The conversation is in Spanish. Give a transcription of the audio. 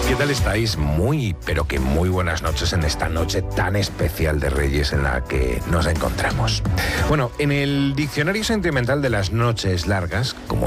¿Qué tal estáis? Muy, pero que muy buenas noches en esta noche tan especial de Reyes en la que nos encontramos. Bueno, en el diccionario sentimental de las noches largas, como